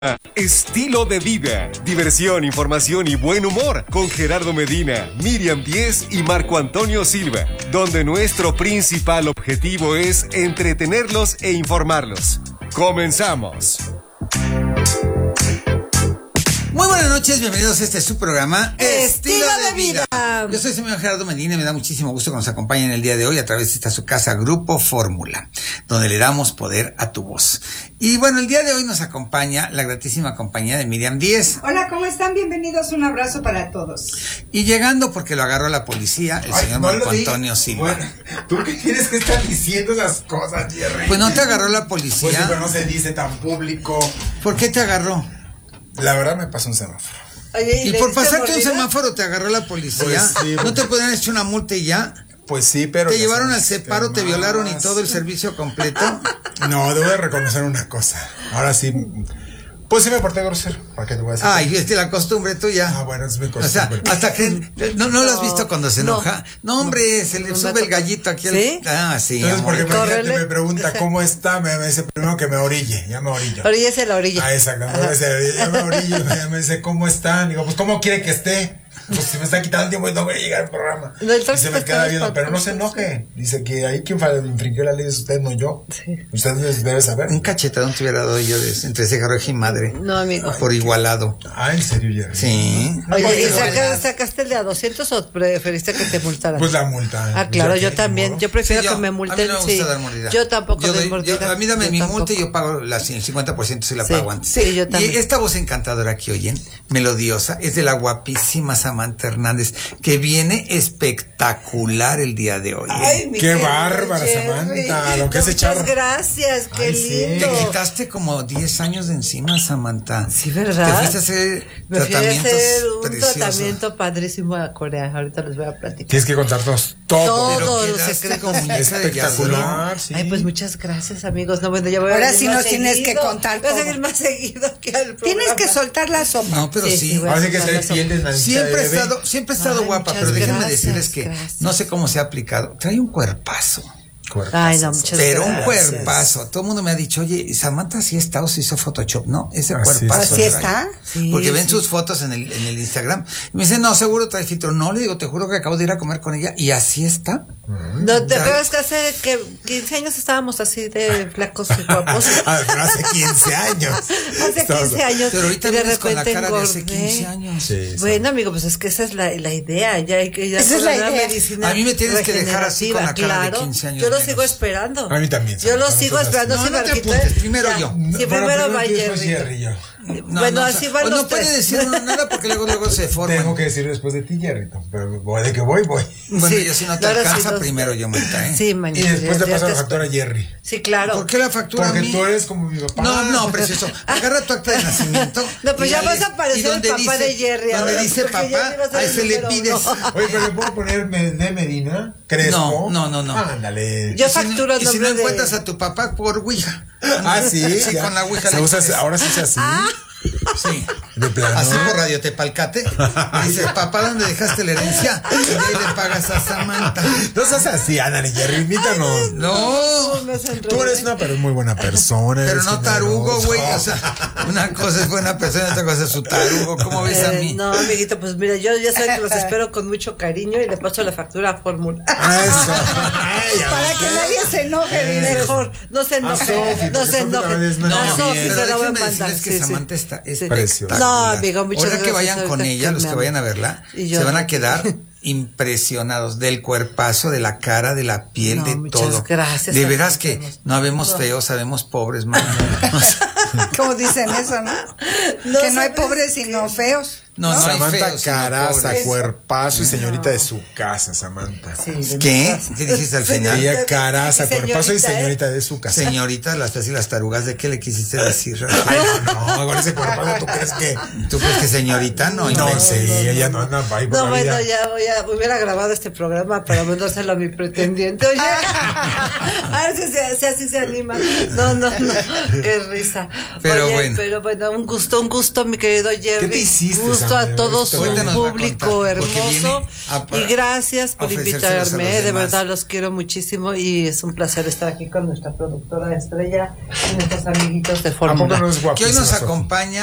Estilo de vida, diversión, información y buen humor con Gerardo Medina, Miriam Díez y Marco Antonio Silva, donde nuestro principal objetivo es entretenerlos e informarlos. Comenzamos. Muy buenas noches, bienvenidos a este su programa Estilo de Vida. Yo soy el señor Gerardo Medina y me da muchísimo gusto que nos acompañen el día de hoy a través de esta su casa Grupo Fórmula, donde le damos poder a tu voz. Y bueno, el día de hoy nos acompaña la gratísima compañía de Miriam Díez. Hola, ¿cómo están? Bienvenidos, un abrazo para todos. Y llegando porque lo agarró la policía, el señor Marco Antonio Silva. Bueno, ¿tú qué tienes que estar diciendo esas cosas, Jerry? Pues no te agarró la policía. Pues sí, pero no se dice tan público. ¿Por qué te agarró? La verdad me pasó un semáforo. Oye, ¿Y por pasarte un semáforo te agarró la policía? Pues sí, ¿No te podían echar una multa y ya? Pues sí, pero... ¿Te llevaron al separo, te violaron y todo el servicio completo? No, debo de reconocer una cosa. Ahora sí... Pues sí me porté grosero, ¿para qué te voy a decir? Ay, es la costumbre tuya. Ah, bueno, es mi costumbre. O sea, hasta que... ¿No lo has visto cuando se enoja? No, hombre, se le sube el gallito aquí al... ¿Sí? Ah, sí, Entonces, amor. porque imagínate, me pregunta cómo está, me dice primero que me orille, ya me orillo. Oríllese la orilla. Ah, exacto, ya me orillo, me dice, ¿cómo está? Digo, pues, ¿cómo quiere que esté? Pues si me está quitando el tiempo y no voy a llegar al programa. No, y se me queda viendo, pero no se enoje. Dice que ahí quien infringió la ley es usted, no yo. Sí. Usted debe saber. Un cachetadón te hubiera dado yo entre ese garroje y madre. No, amigo. Por igualado. Ah, ¿en serio, Jerry? Sí. Oye, ¿y sacaste el de a 200 o preferiste que te multaran? Pues la multa. Ah, claro, yo también. Yo prefiero que me multen. A mí no me gusta dar mordida. Yo tampoco doy mordida. A mí dame mi multa y yo pago el 50% si la pago antes. Sí, yo también. Y esta voz encantadora que oyen, melodiosa, es de la guapísima Samantha Hernández, que viene espectacular el día de hoy. Ay, qué bárbara, Samantha, lo que has echado. Muchas gracias, qué Ay, sí. lindo. Te quitaste como 10 años de encima, Samantha. Sí, ¿verdad? Te fuiste a hacer tratamientos un preciosos. tratamiento padrísimo a Corea. Ahorita les voy a platicar. Tienes que contarnos todo. Todos Pero los quedaste secretos. como muñeca de Espectacular, sí. Ay, pues muchas gracias, amigos. No, bueno, ya voy a Ahora venir sí más nos tienes seguido. que contar Voy a todo. seguir más seguido que al programa. Tienes que soltar la sopa. No, pero sí. voy a Ahora sí que soltar se la piel de sopa. nanita Siempre de ha bebé. estado Ay, guapa, muchas pero déjenme gracias, decirles que gracias. no sé cómo se ha aplicado. Trae un cuerpazo. Ay, no, muchas Pero gracias. un cuerpazo. Todo el mundo me ha dicho, oye, Samantha sí está o se hizo Photoshop. No, ese Así cuerpazo. es. ¿Así trae. está? Sí, Porque ven sí. sus fotos en el Instagram. Y me dicen, no, seguro trae filtro. No, le digo, te juro que acabo de ir a comer con ella. Y así está. No, te acuerdas que hace 15 años estábamos así de flacos y guapos. Ah, pero hace 15 años. Hace 15 años. Pero ahorita y de vienes con la repente cara de hace engordé. 15 años. Sí, Bueno, amigo, pues es que esa es la idea. Ya hay que Esa es la una idea. medicina A mí me tienes que dejar así con la cara de claro. 15 años Yo lo menos. sigo esperando. A mí también, Yo lo Samantha, sigo no seas esperando. así. sí, No, no te Marquito, apuntes, ¿eh? primero Ya. yo. Sí, primero va tú, después Jerry. Jerry, yo. Bueno, así van no los puede tres. decir uno nada porque luego se forman. Tengo que decir después de ti, Jerry. Pero voy de que voy. Bueno, Sí, yo si no te claro, alcanza, sí, primero yo, Marta, ¿eh? Sí, Y manito. después te ya paso la te- factura a Jerry. Sí, claro. ¿Por qué la factura a Porque mí? tú eres como mi papá. No, precioso. Agarra tu acta de nacimiento. No, pues y ya dale- vas a parecer y donde el papá de Jerry Donde ahora, dice porque papá, Jerry va a ser ahí el se le número pides. uno. Oye, pero ¿le puedo poner de Medina? ¿Crespo? No. Ándale. Yo Y si no- facturo el y si no nombre de- encuentras a tu papá por Ouija. Ah, sí. Sí, ya. con la Ouija Se le usa, pones. ahora sí se así. Sí. De plano. Así por Radio Tepalcate. Y dices, papá, ¿dónde dejaste la herencia? Y ahí le pagas a Samantha. No seas así, ándale, Jerry, invítanos. No. Me hacen Tú eres una muy buena persona. Pero eres no tarugo, generoso. güey. O sea, una cosa es buena persona, otra cosa es su tarugo. ¿Cómo ves a mí? No, amiguito, pues mira, yo ya sé que los espero con mucho cariño y le paso la factura a Fórmula. Ah, eso. Ay, ya Para ves. que nadie se enoje, dile. Mejor, no se enojen. Sofi, No porque se Sofi enojen. también es una A niña Sofi bien. se Pero la voy a déjenme mandar. decirles que Samantha está Sí. espectacular. No, amigo, muchas Ahora que gracias, vayan con ahorita ella, que los me que vayan a aman. verla, Y yo- se van a quedar impresionados del cuerpazo, de la cara, de la piel, No, de muchas todo. gracias, De veras que hermanos. no habemos feos, sabemos pobres, mano. Como dicen eso, ¿no? No Que no hay sabes pobres qué. sino feos. No hay Samantha feos, sino caraza, pobres. cuerpazo y señorita de su casa, Samantha. Sí, de ¿Qué? verdad. ¿Qué dijiste al final? Ella caraza, Señorita, cuerpazo y ¿eh? señorita de su casa. Señorita, las feas y las tarugas, ¿de qué le quisiste decir? Ay, no, con ese cuerpazo, ¿tú crees que? ¿Tú crees que señorita? No, No, inventes. sí, ella no anda ahí por No, la bueno, vida. ya hubiera grabado este programa para mandárselo a mi pretendiente. Oye, a ver si así se anima. No, qué risa. Pero Oye, bueno. Pero bueno, un gusto, mi querido Jerry. ¿Qué te hiciste, Gusto, gusto a todo su Ahorita nos va a público contar, porque hermoso. viene Y gracias por ofrecérselos a invitarme. los De demás. verdad los quiero muchísimo y es un placer estar aquí con nuestra productora Estrella y nuestros amiguitos de ¿A poco Fórmula. no es Que hoy nos guapísima, Sofi? acompaña